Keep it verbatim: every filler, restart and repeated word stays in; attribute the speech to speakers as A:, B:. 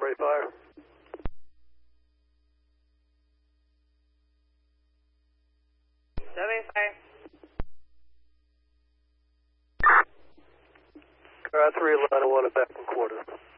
A: freight fire.
B: W fire.
A: Car three eleven one at back and quarter.